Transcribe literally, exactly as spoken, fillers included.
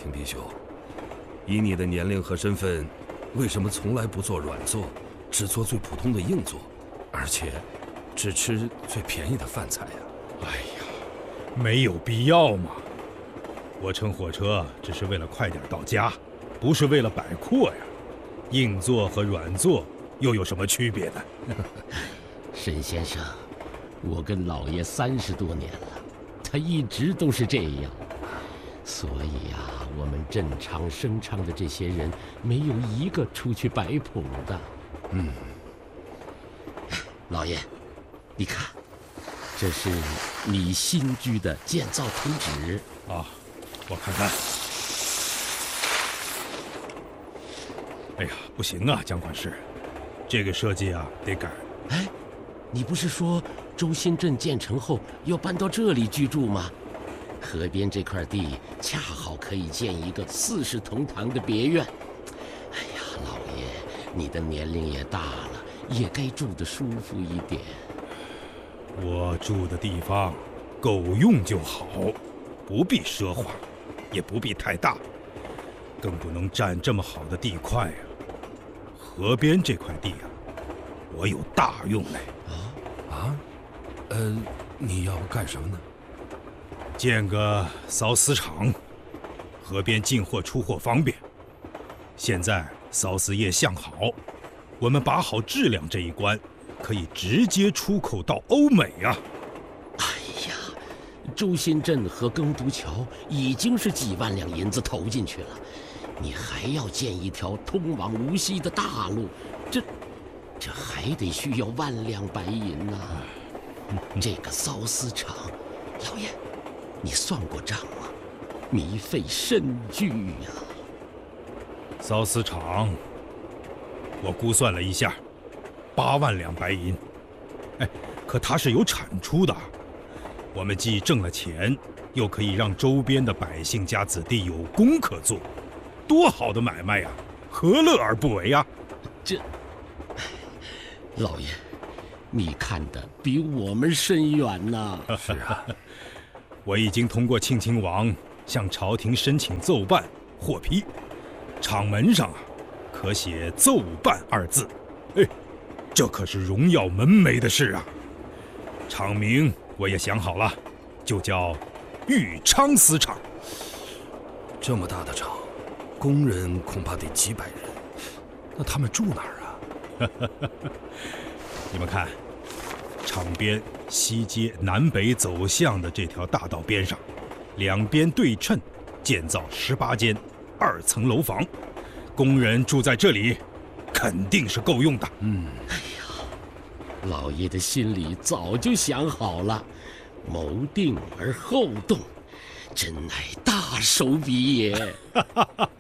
廷弟兄，以你的年龄和身份，为什么从来不做软座，只做最普通的硬座，而且只吃最便宜的饭菜呀？ 哎呀，没有必要嘛！我乘火车只是为了快点到家，不是为了摆阔呀。硬座和软座又有什么区别呢？ 沈先生，我跟老爷三十多年了，他一直都是这样。所以呀、啊，我们镇昌、升昌的这些人，没有一个出去摆谱的。 嗯， 老爷，你看，这是你新居的建造图纸啊，我看看。哎呀，不行啊，蒋管事，这个设计啊得改。 哎，你不是说周新镇建成后要搬到这里居住吗？河边这块地恰好可以建一个四世同堂的别院。哎呀，老爷，你的年龄也大了，也该住得舒服一点。 我住的地方够用就好，不必奢华，也不必太大，更不能占这么好的地块啊。河边这块地啊，我有大用嘞。 啊啊，呃，你要干什么呢？ 建个缫丝厂，河边进货出货方便。现在缫丝业向好，我们把好质量这一关，可以直接出口到欧美啊。 哎呀，周新镇和耕都桥已经是几万两银子投进去了，你还要建一条通往无锡的大路，这这还得需要万两白银呐、啊。这个缫丝厂，老爷，你算过账吗？糜费甚巨呀、啊。 缫丝厂，我估算了一下，八万两白银。哎，可它是有产出的，我们既挣了钱，又可以让周边的百姓家子弟有工可做，多好的买卖呀！何乐而不为啊？ 这，老爷，你看得比我们深远呐。 是啊， 我已经通过庆亲王向朝廷申请奏办，获批。厂门上啊，可写“奏办”二字。哎，这可是荣耀门楣的事啊！厂名我也想好了，就叫豫昌丝厂。 这么大的厂，工人恐怕得几百人，那他们住哪儿啊？ 你们看，厂边西街南北走向的这条大道边上，两边对称，建造十八间二层楼房，工人住在这里，肯定是够用的。 嗯， 哎呀，老爷的心里早就想好了，谋定而后动，真乃大手笔也。